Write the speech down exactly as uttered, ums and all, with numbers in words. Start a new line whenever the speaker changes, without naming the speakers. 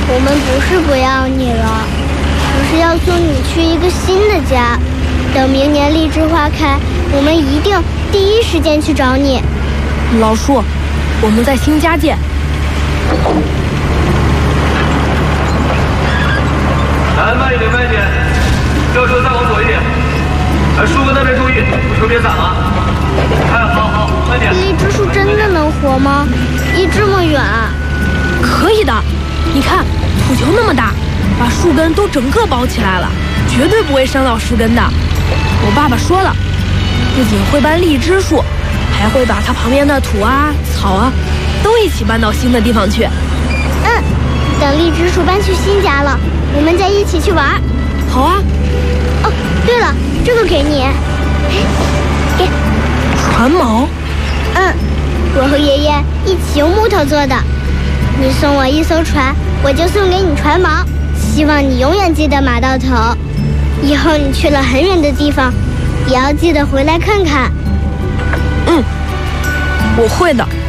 我们不是不要你了，只是要送你去一个新的家。等明年荔枝花开，我们一定第一时间去找你。
老树，我们在新家见。
来，慢一点，慢一点，轿车再往左一点。哎，树根那边注意，车别散了。哎，好好，慢点。
荔枝树真的能活吗？离这么远？
可以的，你看，土球那么大，把树根都整个包起来了，绝对不会伤到树根的。我爸爸说了，不仅会搬荔枝树，还会把它旁边的土啊、草啊，都一起搬到新的地方去。
嗯，等荔枝树搬去新家了，我们再一起去玩。
好啊。
哦，对了，这个给你。给。
船锚。
嗯，我和爷爷一起用木头做的。你送我一艘船，我就送给你船锚。希望你永远记得马到头。以后你去了很远的地方，也要记得回来看看。
嗯，我会的。